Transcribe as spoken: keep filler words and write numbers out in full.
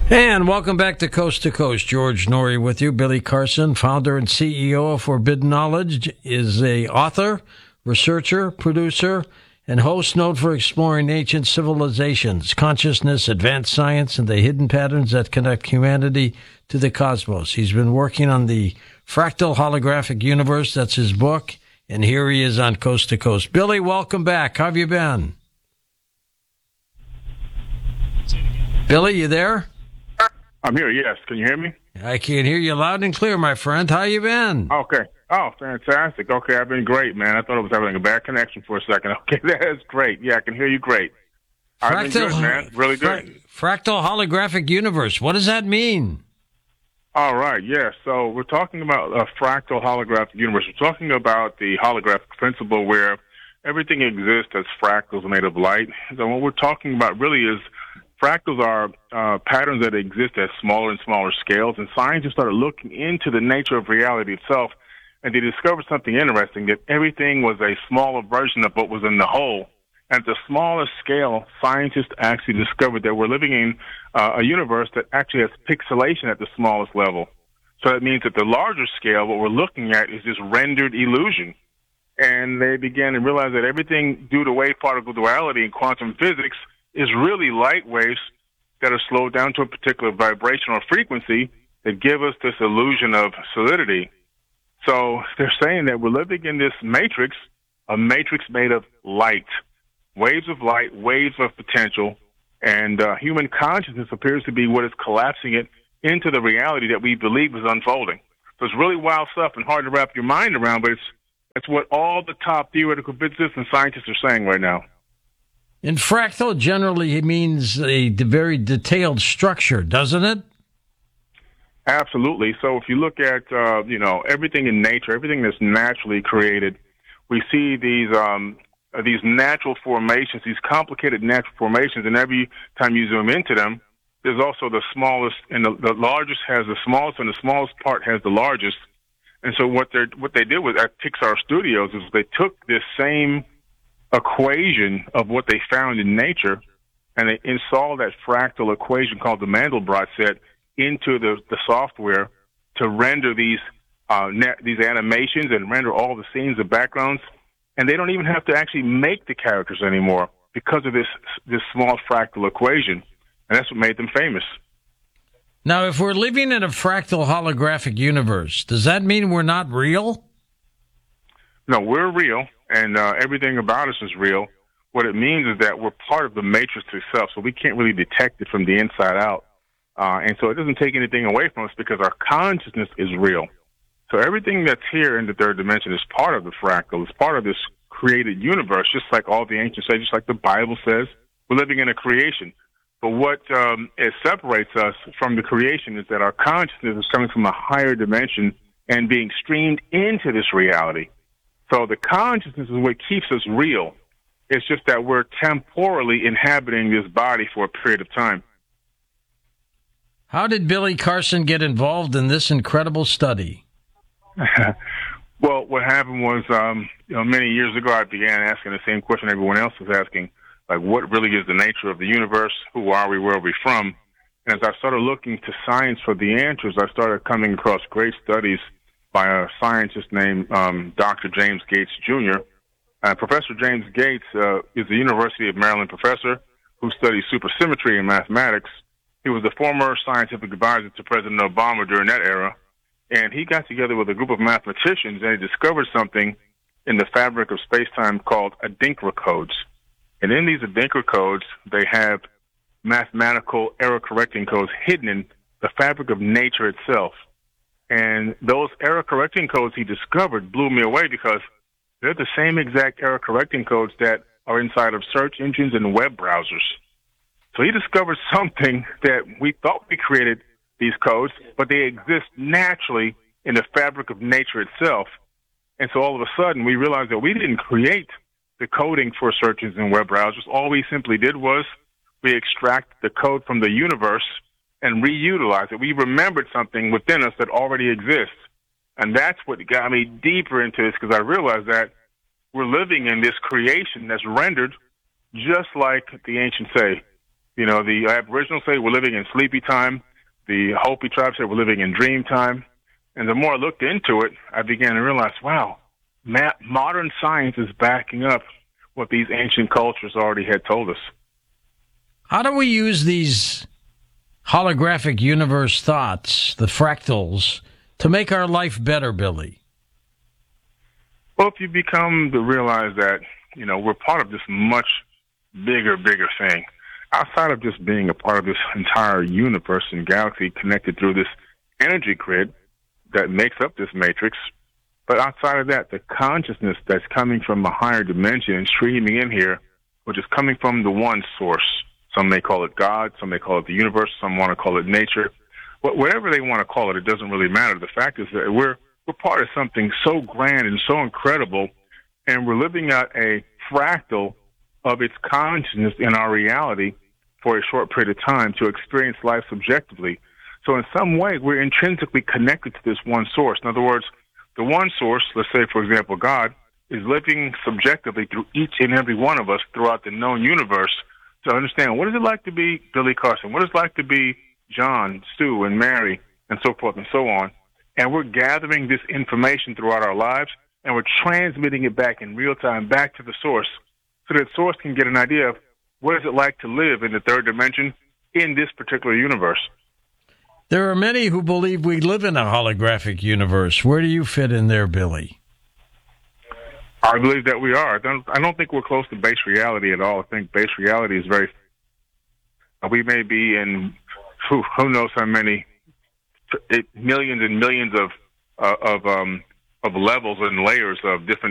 And welcome back to Coast to Coast. George Noory with you. Billy Carson, founder and C E O of Forbidden Knowledge, is a author, researcher, producer, and host known for exploring ancient civilizations, consciousness, advanced science, and the hidden patterns that connect humanity to the cosmos. He's been working on the fractal holographic universe. That's his book. And here he is on Coast to Coast. Billy, welcome back. How have you been? Billy, you there? I'm here, yes. Can you hear me? I can hear you loud and clear, my friend. How you been? Okay. Oh, fantastic. Okay, I've been great, man. I thought I was having a bad connection for a second. Okay, that's great. Yeah, I can hear you great. I've Fractal, been good, man. Really good. Fra- fractal holographic universe. What does that mean? All right, yeah. So we're talking about a fractal holographic universe. We're talking about the holographic principle where everything exists as fractals made of light. So what we're talking about really is fractals are uh, patterns that exist at smaller and smaller scales, and scientists started looking into the nature of reality itself, and they discovered something interesting, that everything was a smaller version of what was in the whole. And at the smallest scale, scientists actually discovered that we're living in uh, a universe that actually has pixelation at the smallest level. So that means at the larger scale, what we're looking at is this rendered illusion. And they began to realize that everything due to wave particle duality in quantum physics is really light waves that are slowed down to a particular vibration or frequency that give us this illusion of solidity. So they're saying that we're living in this matrix, a matrix made of light, waves of light, waves of potential, and uh, human consciousness appears to be what is collapsing it into the reality that we believe is unfolding. So it's really wild stuff and hard to wrap your mind around, but it's, it's what all the top theoretical physicists and scientists are saying right now. And fractal generally means a very detailed structure, doesn't it? Absolutely. So if you look at, uh, you know, everything in nature, everything that's naturally created, we see these um, these natural formations, these complicated natural formations, and every time you zoom into them, there's also the smallest, and the, the largest has the smallest, and the smallest part has the largest. And so what they what they did with at Pixar Studios is they took this same equation of what they found in nature, and they installed that fractal equation called the Mandelbrot set into the, the software to render these uh, net, these animations and render all the scenes and backgrounds. And they don't even have to actually make the characters anymore because of this this small fractal equation, and that's what made them famous. Now, if we're living in a fractal holographic universe, does that mean we're not real? No, we're real, and uh, everything about us is real. What it means is that we're part of the matrix itself, so we can't really detect it from the inside out. Uh, and so it doesn't take anything away from us because our consciousness is real. So everything that's here in the third dimension is part of the fractal. It's part of this created universe, just like all the ancient sages, just like the Bible says. We're living in a creation. But what um, it separates us from the creation is that our consciousness is coming from a higher dimension and being streamed into this reality. So the consciousness is what keeps us real. It's just that we're temporally inhabiting this body for a period of time. How did Billy Carson get involved in this incredible study? Well, what happened was, um, you know, many years ago, I began asking the same question everyone else was asking, like, what really is the nature of the universe? Who are we? Where are we from? And as I started looking to science for the answers, I started coming across great studies by a scientist named um, Doctor James Gates Junior Uh, Professor James Gates uh, is a University of Maryland professor who studies supersymmetry in mathematics. He was the former scientific advisor to President Obama during that era, and he got together with a group of mathematicians, and he discovered something in the fabric of space-time called Adinkra codes. And in these Adinkra codes, they have mathematical error-correcting codes hidden in the fabric of nature itself. And those error-correcting codes he discovered blew me away because they're the same exact error-correcting codes that are inside of search engines and web browsers. So he discovered something that we thought we created these codes, but they exist naturally in the fabric of nature itself. And so all of a sudden, we realized that we didn't create the coding for search engines and web browsers. All we simply did was we extract the code from the universe and reutilize it. We remembered something within us that already exists. And that's what got me deeper into this, because I realized that we're living in this creation that's rendered just like the ancients say. You know, the Aboriginals say we're living in sleepy time. The Hopi tribe said we're living in dream time. And the more I looked into it, I began to realize, wow, ma- modern science is backing up what these ancient cultures already had told us. How do we use these holographic universe thoughts, the fractals, to make our life better, Billy? Well, if you become to realize that, you know, we're part of this much bigger, bigger thing, outside of just being a part of this entire universe and galaxy connected through this energy grid that makes up this matrix, but outside of that, the consciousness that's coming from a higher dimension and streaming in here, which is coming from the one source. Some may call it God, some may call it the universe, some want to call it nature. Whatever they want to call it, it doesn't really matter. The fact is that we're we're part of something so grand and so incredible, and we're living out a fractal of its consciousness in our reality for a short period of time to experience life subjectively. So in some way, we're intrinsically connected to this one source. In other words, the one source, let's say, for example, God, is living subjectively through each and every one of us throughout the known universe to understand what is it like to be Billy Carson, what is it like to be John, Stu, and Mary, and so forth and so on. And we're gathering this information throughout our lives, and we're transmitting it back in real time back to the source so that source can get an idea of what is it like to live in the third dimension in this particular universe. There are many who believe we live in a holographic universe. Where do you fit in there, Billy? I believe that we are. I don't, I don't think we're close to base reality at all. I think base reality is very... We may be in who, who knows how many millions and millions of uh, of um, of levels and layers of different